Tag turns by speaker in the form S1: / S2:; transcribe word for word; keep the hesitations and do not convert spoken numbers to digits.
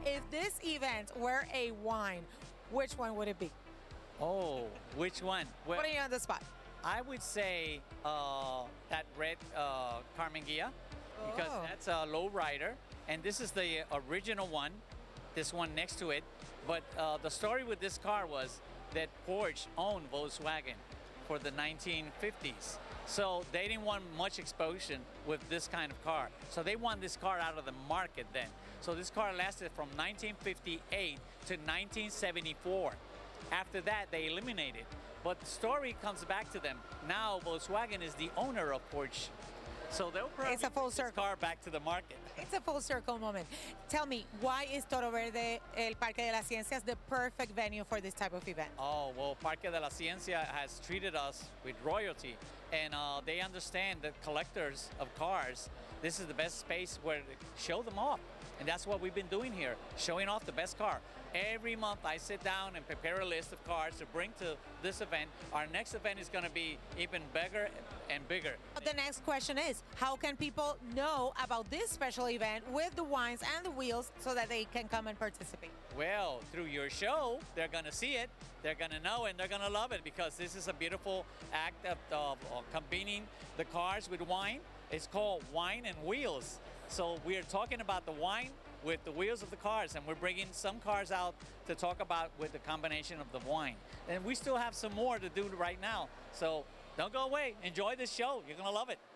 S1: if this event were a wine, which one would it be?
S2: Oh, which one? Well,
S1: Putting you on the spot.
S2: I would say uh, that red uh, Carmen Ghia, because
S1: Oh.
S2: that's a low rider, and this is the original one, this one next to it. But uh, the story with this car was that Porsche owned Volkswagen for the nineteen fifties. So they didn't want much exposure with this kind of car. So they want this car out of the market then. So this car lasted from nineteen fifty-eight to nineteen seventy-four. After that, they eliminated. But the story comes back to them. Now Volkswagen is the owner of Porsche. So they'll probably
S1: It's a full
S2: bring this
S1: circle.
S2: car back to the market.
S1: It's a full circle moment. Tell me, why is Toro Verde, el Parque de las Ciencias, the perfect venue for this type of event?
S2: Oh, well, Parque de la Ciencia has treated us with royalty, and uh, they understand that collectors of cars, this is the best space where to show them off. And that's what we've been doing here, showing off the best car. Every month I sit down and prepare a list of cars to bring to this event. Our next event is going to be even bigger and bigger.
S1: The next question is, how can people know about this special event with the wines and the wheels so that they can come and participate?
S2: Well, through your show, they're going to see it, they're going to know, and they're going to love it, because this is a beautiful act of, of, of combining the cars with wine. It's called Wine and Wheels. So we're talking about the wine with the wheels of the cars, and we're bringing some cars out to talk about with the combination of the wine. And we still have some more to do right now. So don't go away. Enjoy this show. You're going to love it.